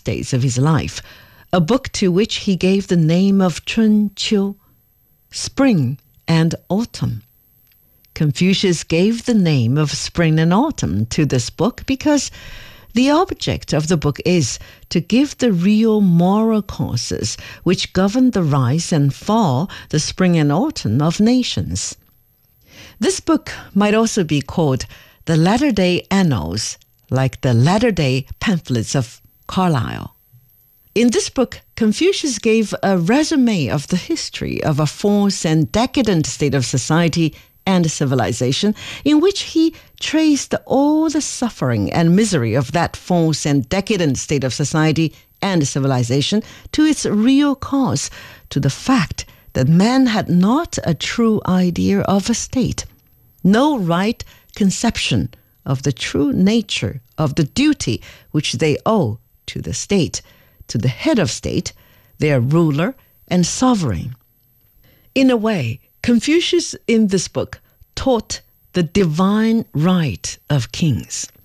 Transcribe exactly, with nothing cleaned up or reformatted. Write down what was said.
days of his life, a book to which he gave the name of Chun Qiu, spring and autumn. Confucius gave the name of Spring and Autumn to this book because the object of the book is to give the real moral causes which govern the rise and fall, the spring and autumn of nations. This book might also be called the Latter-day Annals, like the Latter-day Pamphlets of Carlyle. In this book, Confucius gave a resume of the history of a false and decadent state of society and civilization, in which he traced all the suffering and misery of that false and decadent state of society and civilization to its real cause, to the fact that man had not a true idea of a state, no right conception of the true nature of the duty which they owe to the state, to the head of state, their ruler and sovereign. In a way, Confucius in this book taught the divine right of kings.